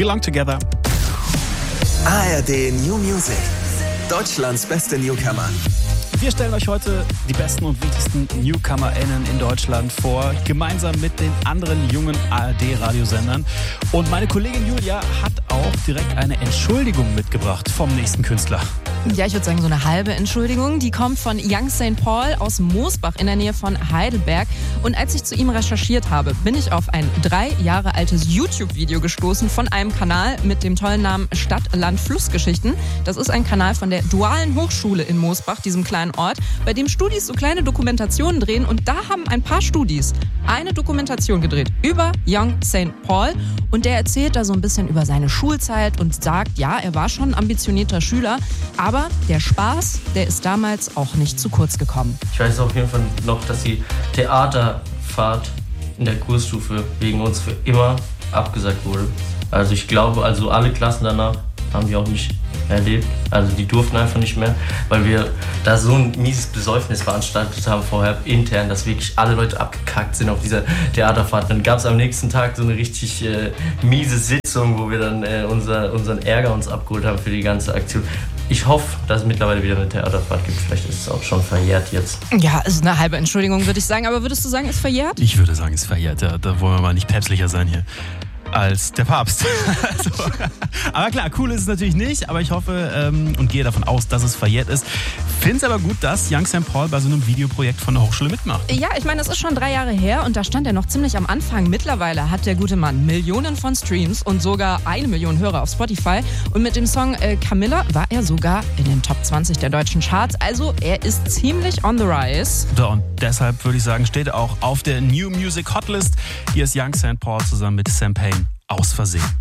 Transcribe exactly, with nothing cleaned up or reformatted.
Belong Together. A R D New Music. Deutschlands beste Newcomer. Wir stellen euch heute die besten und wichtigsten NewcomerInnen in Deutschland vor, gemeinsam mit den anderen jungen A R D-Radiosendern. Und meine Kollegin Julia hat auch direkt eine Entschuldigung mitgebracht vom nächsten Künstler. Ja, ich würde sagen so eine halbe Entschuldigung. Die kommt von Young Saint Paul aus Moosbach in der Nähe von Heidelberg. Und als ich zu ihm recherchiert habe, bin ich auf ein drei Jahre altes YouTube-Video gestoßen von einem Kanal mit dem tollen Namen Stadt, Land, Flussgeschichten. Das ist ein Kanal von der Dualen Hochschule in Moosbach, diesem kleinen Ort, bei dem Studis so kleine Dokumentationen drehen. Und da haben ein paar Studis eine Dokumentation gedreht über Young Saint Paul. Und der erzählt da so ein bisschen über seine Schulzeit und sagt, ja, er war schon ein ambitionierter Schüler, aber der Spaß, der ist damals auch nicht zu kurz gekommen. Ich weiß auf jeden Fall noch, dass die Theaterfahrt in der Kursstufe wegen uns für immer abgesagt wurde. Also ich glaube, also alle Klassen danach haben wir auch nicht erlebt. Also die durften einfach nicht mehr, weil wir da so ein mieses Besäufnis veranstaltet haben vorher intern, dass wirklich alle Leute abgekackt sind auf dieser Theaterfahrt. Dann gab es am nächsten Tag so eine richtig äh, miese Sitzung, wo wir dann äh, unser, unseren Ärger uns abgeholt haben für die ganze Aktion. Ich hoffe, dass es mittlerweile wieder eine Theaterfahrt gibt. Vielleicht ist es auch schon verjährt jetzt. Ja, ist eine halbe Entschuldigung, würde ich sagen. Aber würdest du sagen, ist verjährt? Ich würde sagen, ist verjährt. Ja, da wollen wir mal nicht päpstlicher sein hier als der Papst. Also, aber klar, cool ist es natürlich nicht, aber ich hoffe ähm, und gehe davon aus, dass es verjährt ist. Finde es aber gut, dass Young Saint Paul bei so einem Videoprojekt von der Hochschule mitmacht. Ja, ich meine, das ist schon drei Jahre her und da stand er noch ziemlich am Anfang. Mittlerweile hat der gute Mann Millionen von Streams und sogar eine Million Hörer auf Spotify. Und mit dem Song äh, Camilla war er sogar in den Top zwanzig der deutschen Charts. Also er ist ziemlich on the rise. So, und deshalb würde ich sagen, steht er auch auf der New Music Hotlist. Hier ist Young Saint Paul zusammen mit Sam Payne. Aus Versehen.